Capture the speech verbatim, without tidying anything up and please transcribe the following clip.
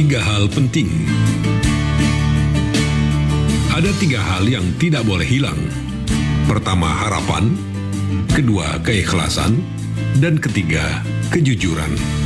tiga hal penting. Ada tiga hal yang tidak boleh hilang. Pertama, harapan. Kedua, keikhlasan. Dan ketiga, kejujuran.